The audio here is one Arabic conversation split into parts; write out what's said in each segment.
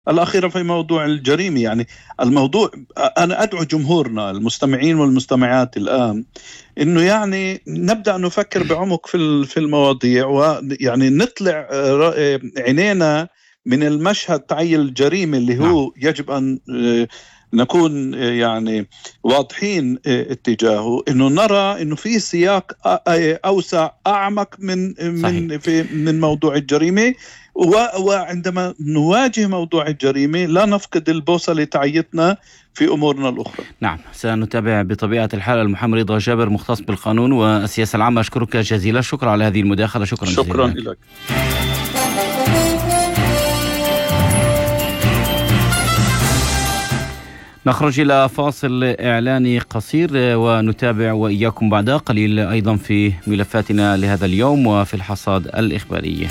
الأخيرة في موضوع الجريمة. يعني الموضوع، أنا أدعو جمهورنا المستمعين والمستمعات الآن إنه يعني نبدأ نفكر بعمق في المواضيع، ويعني نطلع عينينا من المشهد تعيين الجريمة اللي هو يجب أن نكون يعني واضحين اتجاهه، إنه نرى إنه في سياق أوسع أعمق من موضوع الجريمة. وعندما نواجه موضوع الجريمة لا نفقد البوصلة تعيتنا في أمورنا الأخرى. نعم، سنتابع بطبيعة الحال. المحامي رضا جابر مختص بالقانون والسياسة العامة، أشكرك جزيلا الشكر على هذه المداخلة. شكرا لك. نخرج إلى فاصل إعلاني قصير ونتابع وإياكم بعد قليل أيضا في ملفاتنا لهذا اليوم وفي الحصاد الإخباري.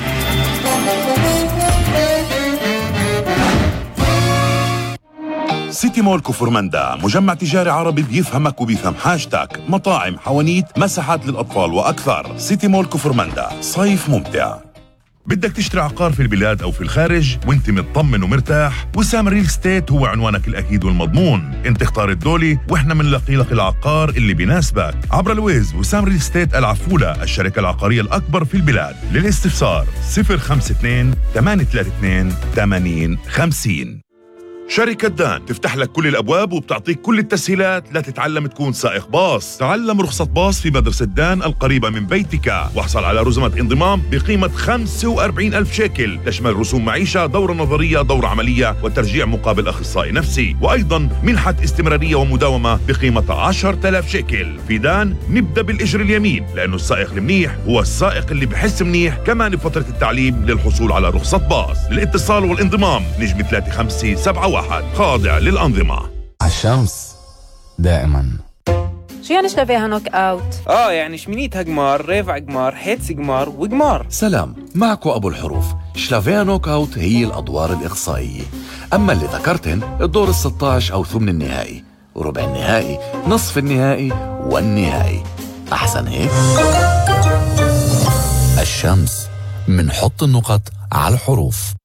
سيتي مول كفرمندا مجمع تجاري عربي بيفهمك وبيفهم حاجتك، مطاعم، حوانيت، مساحات للأطفال وأكثر. سيتي مول كفرمندا، صيف ممتع. بدك تشتري عقار في البلاد أو في الخارج وانت مطمن ومرتاح؟ وسام ريل ستيت هو عنوانك الأكيد والمضمون. انت اختار الدولي واحنا منلاقي لك العقار اللي بيناسبك عبر الويز. وسام ريل ستيت العفولة، الشركة العقارية الأكبر في البلاد. للاستفسار 052 832 8050. شركة دان تفتح لك كل الأبواب وبتعطيك كل التسهيلات لتتعلم تكون سائق باص. تعلم رخصة باص في مدرسة دان القريبة من بيتك، واحصل على رزمة انضمام بقيمة 45,000 شيكل، تشمل رسوم معيشة، دورة نظرية، دورة عملية، وترجيع مقابل أخصائي نفسي، وأيضا منحة استمرارية ومداومة بقيمة 10,000 شيكل. في دان نبدأ بالإجر اليمين، لأنه السائق المنيح هو السائق اللي بحس منيح كمان بفترة التعليم للحصول على رخصة باص. للاتصال والانضمام نجم 3571 خاضع للأنظمة. الشمس دائما. شو يعني شلافيها نوك اوت؟ يعني شمينيتها قمار، ريفع قمار، حيتس قمار وقمار. سلام، معكو أبو الحروف. شلافيها نوك اوت هي الأدوار الإقصائية، أما اللي ذكرتن الدور 16 أو ثمن النهائي وربع النهائي، نصف النهائي والنهائي. أحسن هيك؟ الشمس، منحط النقط على الحروف.